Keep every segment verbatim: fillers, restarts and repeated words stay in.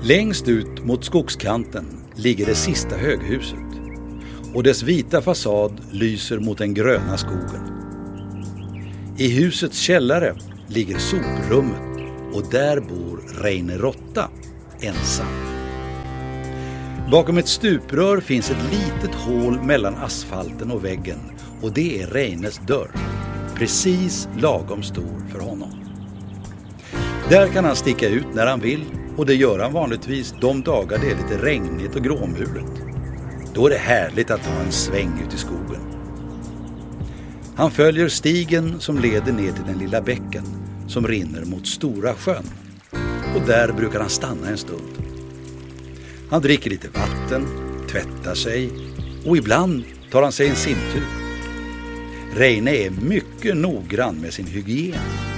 Längst ut mot skogskanten ligger det sista höghuset och dess vita fasad lyser mot den gröna skogen. I husets källare ligger soprummet och där bor Reine Råtta ensam. Bakom ett stuprör finns ett litet hål mellan asfalten och väggen och det är Reines dörr, precis lagom stor för honom. Där kan han sticka ut när han vill och det gör han vanligtvis de dagar det är lite regnigt och gråmulet. Då är det härligt att ta en sväng ut i skogen. Han följer stigen som leder ner till den lilla bäcken som rinner mot stora sjön och där brukar han stanna en stund. Han dricker lite vatten, tvättar sig och ibland tar han sig en simtur. Reine är mycket noggrann med sin hygien.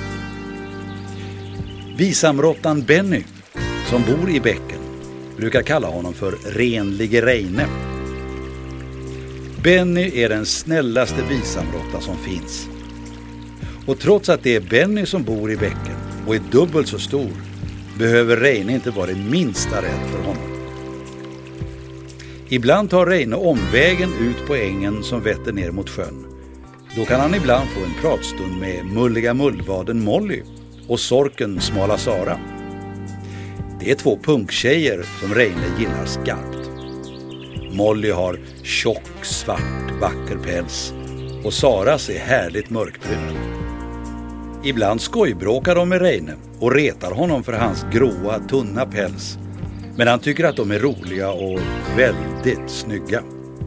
Visamråttan Benny, som bor i bäcken, brukar kalla honom för renlige Reine. Benny är den snällaste visamråtta som finns. Och trots att det är Benny som bor i bäcken och är dubbelt så stor, behöver Reine inte vara det minsta rädd för honom. Ibland tar Reine omvägen ut på ängen som vetter ner mot sjön. Då kan han ibland få en pratstund med mulliga mullvaden Molly och sorken Smala Sara. Det är två punktjejer som Reine gillar skarpt. Molly har tjock, svart, vacker päls och Saras är härligt mörkbrun. Ibland skojbråkar de med Reine och retar honom för hans gråa, tunna päls. Men han tycker att de är roliga och väldigt snygga.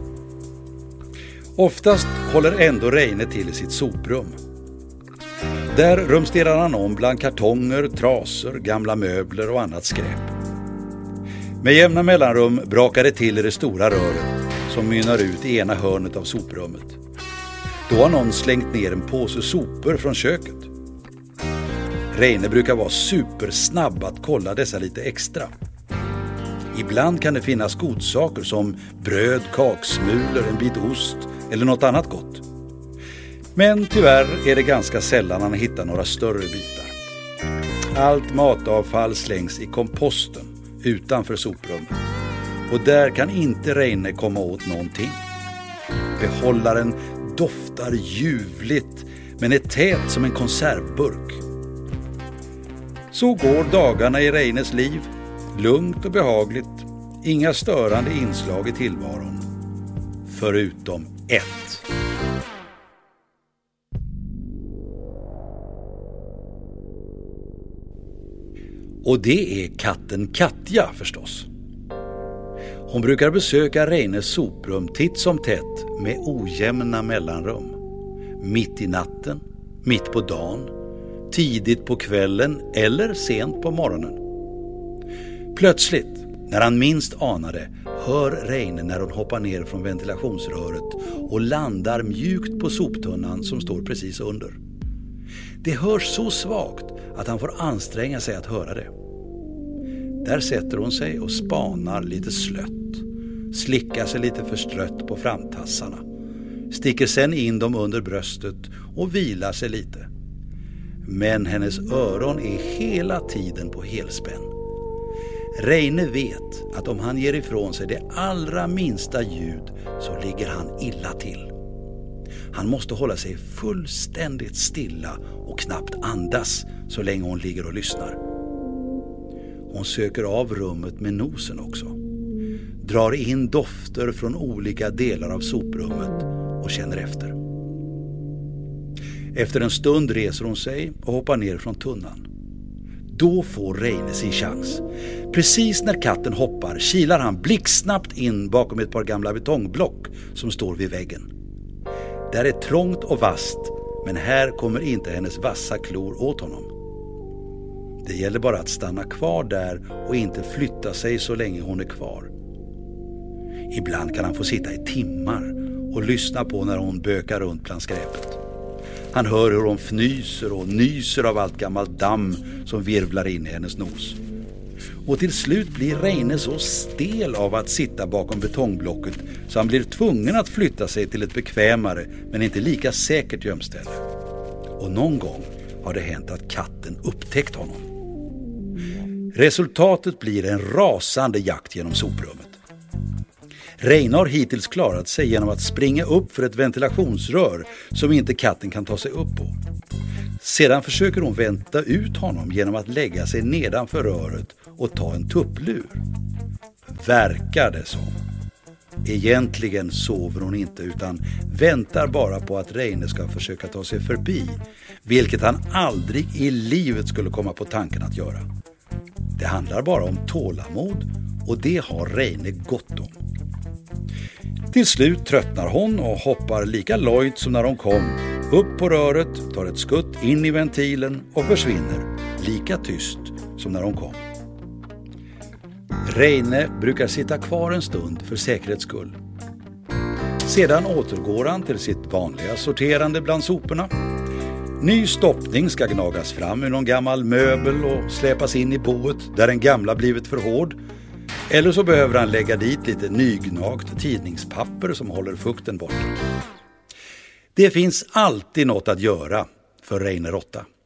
Oftast håller ändå Reine till i sitt soprum. Där rumsterar han om bland kartonger, trasor, gamla möbler och annat skräp. Med jämna mellanrum brakar det till i det stora röret som mynnar ut i ena hörnet av soprummet. Då har någon slängt ner en påse sopor från köket. Reine brukar vara supersnabb att kolla dessa lite extra. Ibland kan det finnas godsaker som bröd, kaksmulor, en bit ost eller något annat gott. Men tyvärr är det ganska sällan han hittar några större bitar. Allt matavfall slängs i komposten utanför soprummet. Och där kan inte Reine komma åt någonting. Behållaren doftar ljuvligt men är tät som en konservburk. Så går dagarna i Reines liv. Lugnt och behagligt. Inga störande inslag i tillvaron. Förutom ett. Och det är katten Katja förstås. Hon brukar besöka Reines soprum titt som tätt med ojämna mellanrum. Mitt i natten, mitt på dagen, tidigt på kvällen eller sent på morgonen. Plötsligt, när han minst anade, hör Reine när hon hoppar ner från ventilationsröret och landar mjukt på soptunnan som står precis under. Det hörs så svagt att han får anstränga sig att höra det. Där sätter hon sig och spanar lite slött, slickar sig lite förstrött på framtassarna, sticker sen in dem under bröstet och vilar sig lite. Men hennes öron är hela tiden på helspänn. Reine vet att om han ger ifrån sig det allra minsta ljud så ligger han illa till. Han måste hålla sig fullständigt stilla och knappt andas så länge hon ligger och lyssnar. Hon söker av rummet med nosen också. Drar in dofter från olika delar av soprummet och känner efter. Efter en stund reser hon sig och hoppar ner från tunnan. Då får Reine sin chans. Precis när katten hoppar kilar han blixtsnabbt in bakom ett par gamla betongblock som står vid väggen. Där är trångt och vasst, men här kommer inte hennes vassa klor åt honom. Det gäller bara att stanna kvar där och inte flytta sig så länge hon är kvar. Ibland kan han få sitta i timmar och lyssna på när hon bökar runt bland skräpet. Han hör hur hon fnyser och nyser av allt gammalt damm som virvlar in i hennes nos. Och till slut blir Reine så stel av att sitta bakom betongblocket så han blir tvungen att flytta sig till ett bekvämare men inte lika säkert gömställe. Och någon gång har det hänt att katten upptäckt honom. Resultatet blir en rasande jakt genom soprummet. Reine har hittills klarat sig genom att springa upp för ett ventilationsrör som inte katten kan ta sig upp på. Sedan försöker hon vänta ut honom genom att lägga sig nedanför röret och ta en tupplur. Verkar det som. Egentligen sover hon inte utan väntar bara på att Reine ska försöka ta sig förbi, vilket han aldrig i livet skulle komma på tanken att göra. Det handlar bara om tålamod och det har Reine gott om. Till slut tröttnar hon och hoppar lika lojt som när hon kom, upp på röret, tar ett skutt in i ventilen och försvinner lika tyst som när hon kom. Reine brukar sitta kvar en stund för säkerhets skull. Sedan återgår han till sitt vanliga sorterande bland soporna. Ny stoppning ska gnagas fram ur någon gammal möbel och släpas in i boet där den gamla blivit för hård. Eller så behöver han lägga dit lite nygnagt tidningspapper som håller fukten borta. Det finns alltid något att göra för Reine Råtta.